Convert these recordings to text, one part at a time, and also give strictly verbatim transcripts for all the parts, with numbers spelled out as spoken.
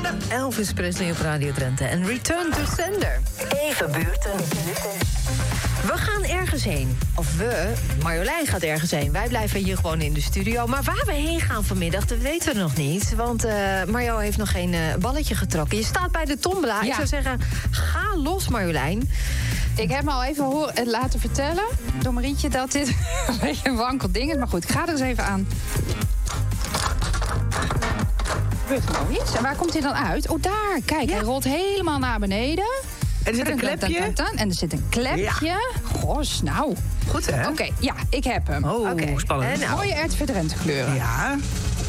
Elvis Presley op Radio Drenthe en Return to Sender. Even buurten. We gaan ergens heen. Of we, Marjolein gaat ergens heen. Wij blijven hier gewoon in de studio. Maar waar we heen gaan vanmiddag, dat weten we nog niet. Want uh, Marjo heeft nog geen uh, balletje getrokken. Je staat bij de tombola. Ja. Ik zou zeggen, ga los Marjolein. Ik heb me al even horen, laten vertellen door Marietje dat dit een beetje een wankel ding is. Maar goed, ik ga er eens even aan. Gebeurt er nou iets? En waar komt hij dan uit? Oh, daar. Kijk, ja. Hij rolt helemaal naar beneden. En er zit een klepje. En er zit een klepje. Ja. Gos, nou. Goed, hè? Oké, okay, ja, ik heb hem. Oh, okay. spannend. En nou. Mooie Ertver kleuren. Ja.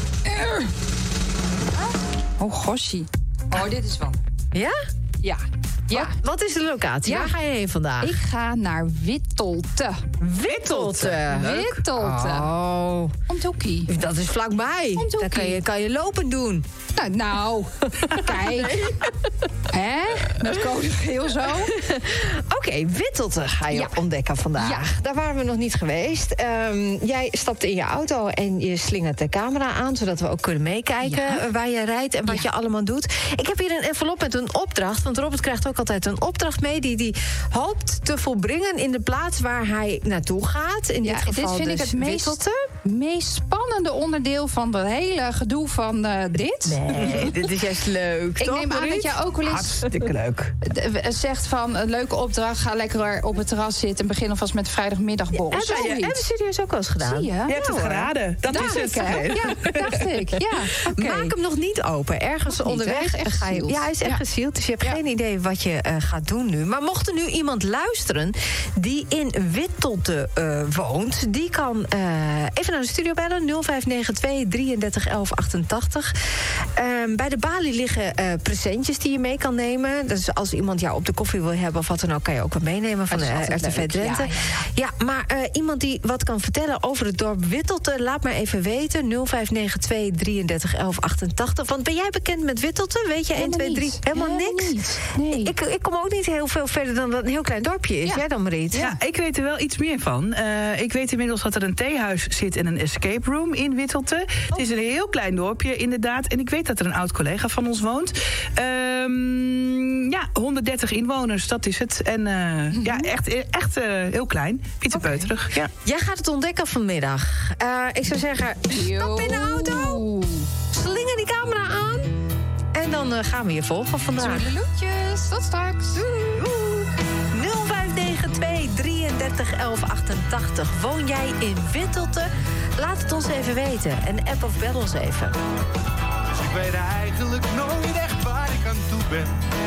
Oh, gossie. Oh, dit is wat. Ja? Ja. Ja. Wat, wat is de locatie? Ja. Waar ga je heen vandaag? Ik ga naar Wittelte. Wittelte? Wittelte. Oh. Om Toekie. Dat is vlakbij. Daar kan je, kan je lopen doen. Nou, nou. Kijk. Hè? Met code geel zo. Oké, okay, Wittelte ga je ja. ontdekken vandaag. Ja. Daar waren we nog niet geweest. Um, jij stapt in je auto en je slingert de camera aan, zodat we ook kunnen meekijken ja. waar je rijdt en wat ja. je allemaal doet. Ik heb hier een envelop met een opdracht, want Robert krijgt ook altijd een opdracht mee die hij hoopt te volbringen in de plaats waar hij naartoe gaat. In ja, dit geval dit vind dus ik het meest, meest spannende onderdeel van het hele gedoe van uh, dit. Nee, dit is juist leuk. Ik toch, neem aan Maurice? dat jij ook wel eens hartstikke leuk. zegt van een leuke opdracht, ga lekker op het terras zitten en begin alvast met vrijdagmiddagborrel. Ja, en heb je serieus ook wel eens gedaan? Zie je? Je hebt het geraden. Dat dacht is het. Ik, ja, dacht ik. Ja, okay. Maak hem nog niet open. Ergens niet, onderweg echt ga je. Ja, hij is echt ja. gesield, dus je hebt ja. geen idee wat je uh, gaat doen nu. Maar mocht er nu iemand luisteren die in Wittelte uh, woont, die kan uh, even naar de studio bellen. nul vijf negen twee drieëndertig elf achtentachtig. Uh, bij de balie liggen uh, presentjes die je mee kan nemen. Dus als iemand jou op de koffie wil hebben of wat dan ook, kan je ook wat meenemen van de uh, R T V Drenthe. Ja, ja, ja. ja, maar uh, iemand die wat kan vertellen over het dorp Wittelte, laat maar even weten. nul vijf negen twee drieëndertig elf achtentachtig. Want ben jij bekend met Wittelte? Weet je, één, twee, drie? Helemaal, Helemaal niks? Niet. Nee. Ik, ik kom ook niet heel veel verder dan dat een heel klein dorpje is. Ja. Jij dan, Mariet? Ja, ik weet er wel iets meer van. Uh, ik weet inmiddels dat er een theehuis zit en een escape room in Wittelte. Oh. Het is een heel klein dorpje, inderdaad. En ik weet dat er een oud collega van ons woont. Um, ja, honderddertig inwoners, dat is het. En uh, mm-hmm. ja, echt, echt uh, heel klein. Pieterpeuterig. Okay. Ja. Jij gaat het ontdekken vanmiddag. Uh, ik zou zeggen, stap in de auto. Slinger die camera aan. En dan uh, gaan we je volgen vandaag. Toedeloetjes, tot straks. nul vijf negen twee drieëndertig elf achtentachtig. Woon jij in Wittelte? Laat het ons even weten. En app of bel ons even. Dus ik weet eigenlijk nooit echt waar ik aan toe ben.